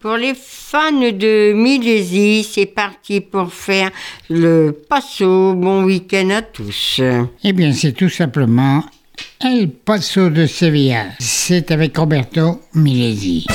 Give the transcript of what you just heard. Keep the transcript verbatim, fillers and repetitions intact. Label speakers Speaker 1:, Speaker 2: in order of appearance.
Speaker 1: pour les fans de Milesi, c'est parti pour faire le Paso. Bon week-end à tous.
Speaker 2: Eh bien, c'est tout simplement El Paso de Sevilla. C'est avec Roberto Milesi.